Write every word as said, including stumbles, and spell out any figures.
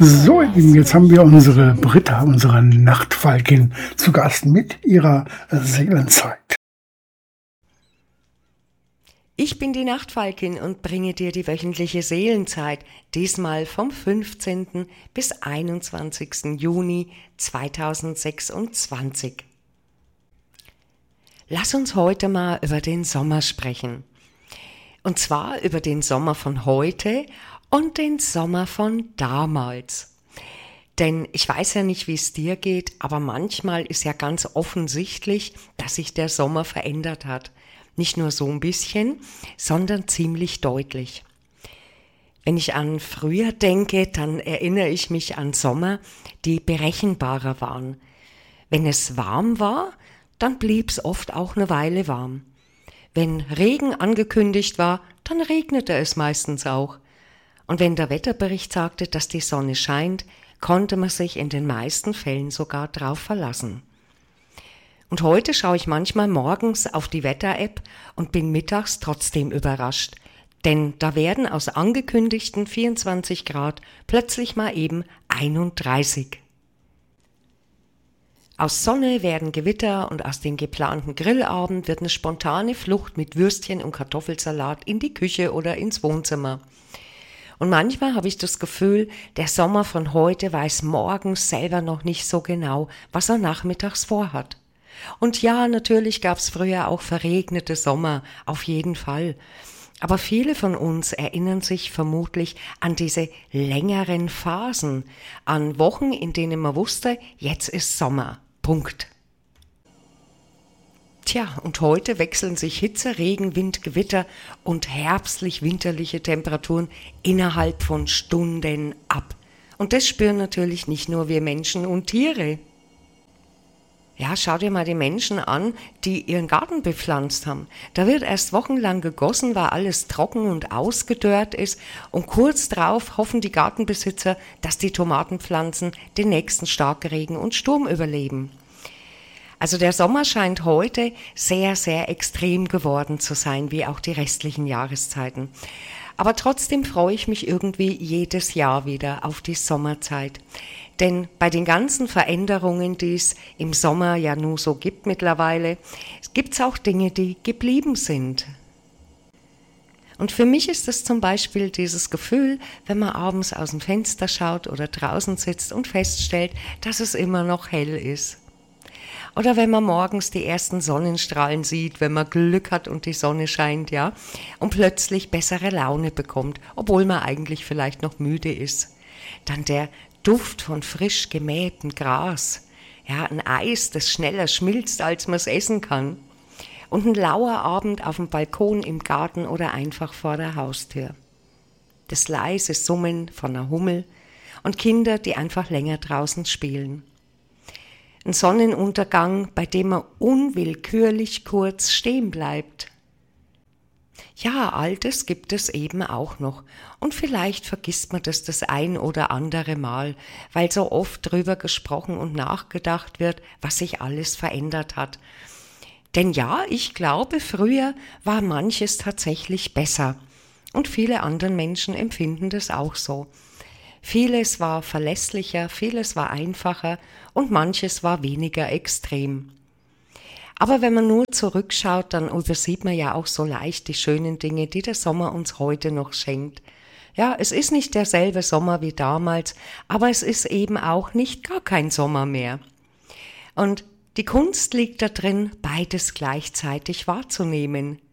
So, ihr Lieben, jetzt haben wir unsere Britta, unsere Nachtfalkin, zu Gast mit ihrer Seelenzeit. Ich bin die Nachtfalkin und bringe dir die wöchentliche Seelenzeit, diesmal vom fünfzehnten bis einundzwanzigsten Juni zweitausendsechsundzwanzig. Lass uns heute mal über den Sommer sprechen. Und zwar über den Sommer von heute und den Sommer von damals. Denn ich weiß ja nicht, wie es dir geht, aber manchmal ist ja ganz offensichtlich, dass sich der Sommer verändert hat. Nicht nur so ein bisschen, sondern ziemlich deutlich. Wenn ich an früher denke, dann erinnere ich mich an Sommer, die berechenbarer waren. Wenn es warm war, dann blieb es oft auch eine Weile warm. Wenn Regen angekündigt war, dann regnete es meistens auch. Und wenn der Wetterbericht sagte, dass die Sonne scheint, konnte man sich in den meisten Fällen sogar drauf verlassen. Und heute schaue ich manchmal morgens auf die Wetter-App und bin mittags trotzdem überrascht. Denn da werden aus angekündigten vierundzwanzig Grad plötzlich mal eben einunddreißig. Aus Sonne werden Gewitter und aus dem geplanten Grillabend wird eine spontane Flucht mit Würstchen und Kartoffelsalat in die Küche oder ins Wohnzimmer. Und manchmal habe ich das Gefühl, der Sommer von heute weiß morgens selber noch nicht so genau, was er nachmittags vorhat. Und ja, natürlich gab es früher auch verregnete Sommer, auf jeden Fall. Aber viele von uns erinnern sich vermutlich an diese längeren Phasen, an Wochen, in denen man wusste, jetzt ist Sommer. Punkt. Tja, und heute wechseln sich Hitze, Regen, Wind, Gewitter und herbstlich-winterliche Temperaturen innerhalb von Stunden ab. Und das spüren natürlich nicht nur wir Menschen und Tiere. Ja, schau dir mal die Menschen an, die ihren Garten bepflanzt haben. Da wird erst wochenlang gegossen, weil alles trocken und ausgedörrt ist. Und kurz drauf hoffen die Gartenbesitzer, dass die Tomatenpflanzen den nächsten Starkregen und Sturm überleben. Also der Sommer scheint heute sehr, sehr extrem geworden zu sein, wie auch die restlichen Jahreszeiten. Aber trotzdem freue ich mich irgendwie jedes Jahr wieder auf die Sommerzeit. Denn bei den ganzen Veränderungen, die es im Sommer ja nur so gibt mittlerweile, gibt es auch Dinge, die geblieben sind. Und für mich ist es zum Beispiel dieses Gefühl, wenn man abends aus dem Fenster schaut oder draußen sitzt und feststellt, dass es immer noch hell ist. Oder wenn man morgens die ersten Sonnenstrahlen sieht, wenn man Glück hat und die Sonne scheint, ja, und plötzlich bessere Laune bekommt, obwohl man eigentlich vielleicht noch müde ist. Dann der Duft von frisch gemähtem Gras, ja, ein Eis, das schneller schmilzt, als man es essen kann. Und ein lauer Abend auf dem Balkon im Garten oder einfach vor der Haustür. Das leise Summen von einer Hummel und Kinder, die einfach länger draußen spielen. Ein Sonnenuntergang, bei dem man unwillkürlich kurz stehen bleibt. Ja, all das gibt es eben auch noch. Und vielleicht vergisst man das das ein oder andere Mal, weil so oft drüber gesprochen und nachgedacht wird, was sich alles verändert hat. Denn ja, ich glaube, früher war manches tatsächlich besser. Und viele andere Menschen empfinden das auch so. Vieles war verlässlicher, vieles war einfacher und manches war weniger extrem. Aber wenn man nur zurückschaut, dann übersieht man ja auch so leicht die schönen Dinge, die der Sommer uns heute noch schenkt. Ja, es ist nicht derselbe Sommer wie damals, aber es ist eben auch nicht gar kein Sommer mehr. Und die Kunst liegt da drin, beides gleichzeitig wahrzunehmen.